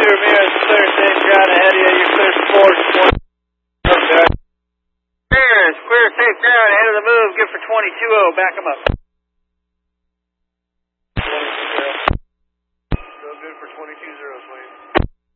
Ramirez, clear safe ground ahead of you. You're clear for 420. Okay. Ramirez, clear safe ground ahead of the move. Good for 22-0. Back him up. Still good for 22-0, Swain.